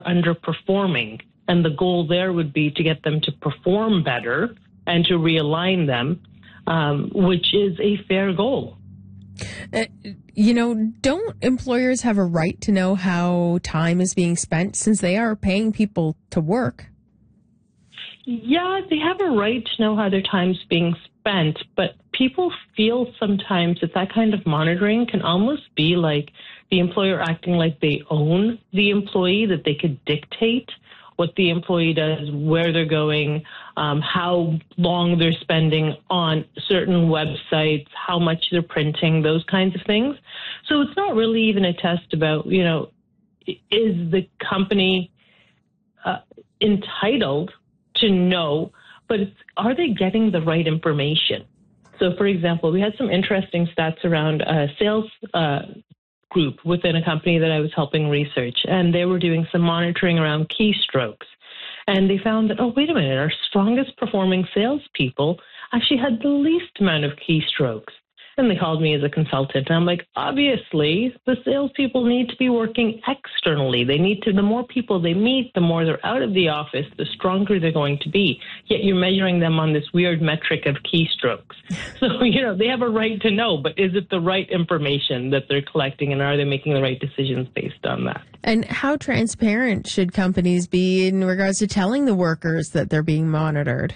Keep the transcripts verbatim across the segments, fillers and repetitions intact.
underperforming. And the goal there would be to get them to perform better and to realign them, um, which is a fair goal. Uh, you know, don't employers have a right to know how time is being spent since they are paying people to work? Yeah, they have a right to know how their time's being spent, but people feel sometimes that that kind of monitoring can almost be like the employer acting like they own the employee, that they could dictate what the employee does, where they're going, um, how long they're spending on certain websites, how much they're printing, those kinds of things. So it's not really even a test about, you know, is the company uh, entitled to know, but it's, are they getting the right information? So, for example, we had some interesting stats around uh, sales uh, group within a company that I was helping research, and they were doing some monitoring around keystrokes. And they found that, oh, wait a minute, our strongest performing salespeople actually had the least amount of keystrokes. And they called me as a consultant. And I'm like, obviously, the salespeople need to be working externally. They need to, the more people they meet, the more they're out of the office, the stronger they're going to be. Yet you're measuring them on this weird metric of keystrokes. So, you know, they have a right to know, but is it the right information that they're collecting, and are they making the right decisions based on that? And how transparent should companies be in regards to telling the workers that they're being monitored?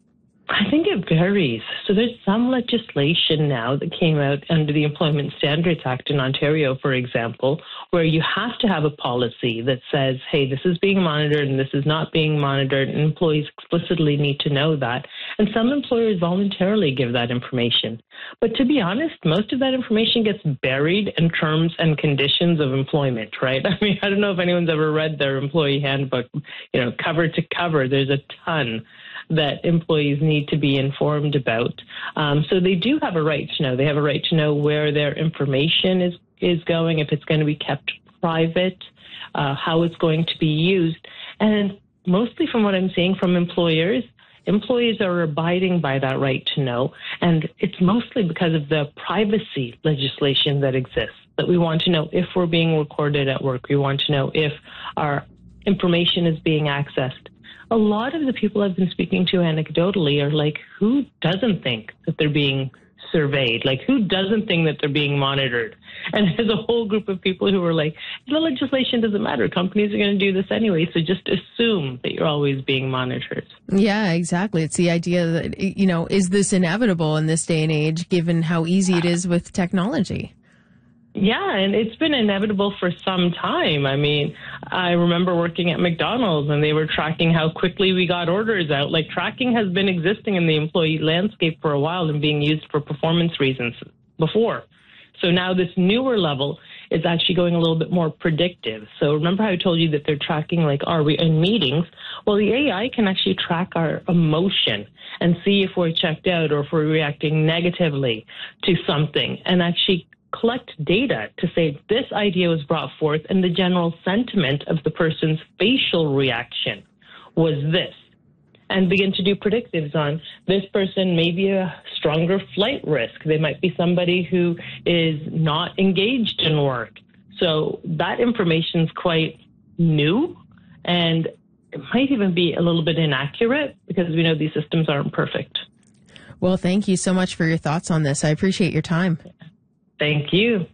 I think it varies. So there's some legislation now that came out under the Employment Standards Act in Ontario, for example, where you have to have a policy that says, hey, this is being monitored and this is not being monitored, and employees explicitly need to know that. And some employers voluntarily give that information. But to be honest, most of that information gets buried in terms and conditions of employment, right? I mean, I don't know if anyone's ever read their employee handbook, you know, cover to cover. There's a ton that employees need to be informed about. Um, so they do have a right to know. They have a right to know where their information is, is going, if it's going to be kept private, uh, how it's going to be used. And mostly from what I'm seeing from employers, employees are abiding by that right to know. And it's mostly because of the privacy legislation that exists, that we want to know if we're being recorded at work. We want to know if our information is being accessed. A lot of the people I've been speaking to anecdotally are like, who doesn't think that they're being surveyed? Like, who doesn't think that they're being monitored? And there's a whole group of people who are like, the legislation doesn't matter. Companies are going to do this anyway, so just assume that you're always being monitored. Yeah, exactly. It's the idea that, you know, is this inevitable in this day and age, given how easy it is with technology? Yeah, and it's been inevitable for some time. I mean, I remember working at McDonald's and they were tracking how quickly we got orders out. Like, tracking has been existing in the employee landscape for a while and being used for performance reasons before. So now this newer level is actually going a little bit more predictive. So remember how I told you that they're tracking, like, are we in meetings? Well, the A I can actually track our emotion and see if we're checked out or if we're reacting negatively to something, and actually collect data to say this idea was brought forth and the general sentiment of the person's facial reaction was this, and begin to do predictives on this person may be a stronger flight risk. They might be somebody who is not engaged in work. So that information is quite new, and it might even be a little bit inaccurate because we know these systems aren't perfect. Well, thank you so much for your thoughts on this. I appreciate your time. Thank you.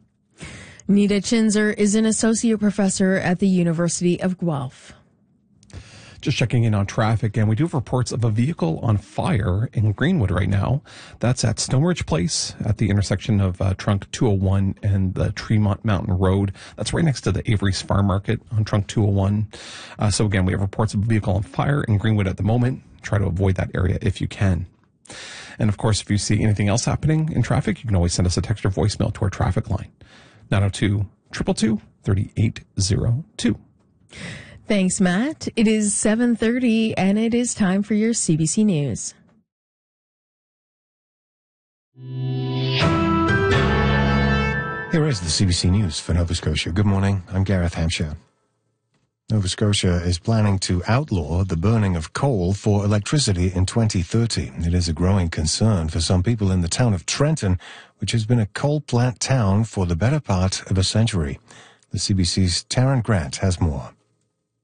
Nita Chinzer is an associate professor at the University of Guelph. Just checking in on traffic, and we do have reports of a vehicle on fire in Greenwood right now. That's at Stoneridge Place at the intersection of uh, Trunk two oh one and the Tremont Mountain Road. That's right next to the Avery's Farm Market on Trunk two oh one. Uh, so again, we have reports of a vehicle on fire in Greenwood at the moment. Try to avoid that area if you can. And of course, if you see anything else happening in traffic, you can always send us a text or voicemail to our traffic line, nine oh two, two two two, three eight zero two. Thanks, Matt. It is seven thirty, and it is time for your C B C News. Here is the C B C News for Nova Scotia. Good morning. I'm Gareth Hampshire. Nova Scotia is planning to outlaw the burning of coal for electricity in twenty thirty. It is a growing concern for some people in the town of Trenton, which has been a coal plant town for the better part of a century. The C B C's Taryn Grant has more.